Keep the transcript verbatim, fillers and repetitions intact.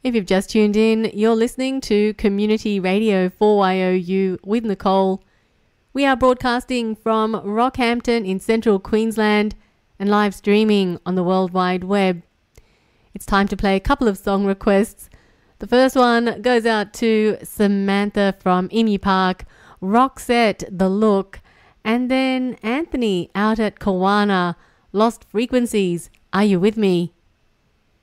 If you've just tuned in, you're listening to Community Radio four Y O U with Nicole. We are broadcasting from Rockhampton in central Queensland and live streaming on the World Wide Web. It's time to play a couple of song requests. The first one goes out to Samantha from Emu Park, Roxette, The Look, and then Anthony out at Kawana, Lost Frequencies. Are you with me?